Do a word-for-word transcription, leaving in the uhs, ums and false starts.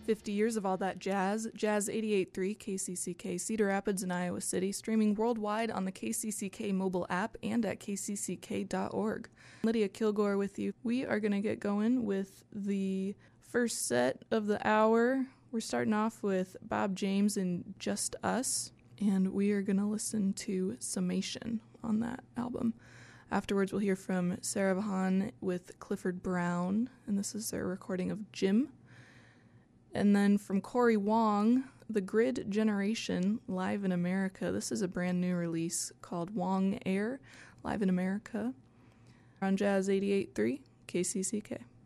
fifty years of all that jazz. Jazz eighty-eight point three K C C K, Cedar Rapids in Iowa City, streaming worldwide on the K C C K mobile app and at k c c k dot org. Lydia Kilgore with you. We are going to get going with the first set of the hour. We're starting off with Bob James and Just Us, and we are going to listen to Summation on that album. Afterwards, we'll hear from Sarah Vaughan with Clifford Brown, and this is their recording of Jim. And then from Corey Wong, The Grid Generation, Live in America. This is a brand new release called Wong Air, Live in America, on Jazz eighty-eight point three K C C K.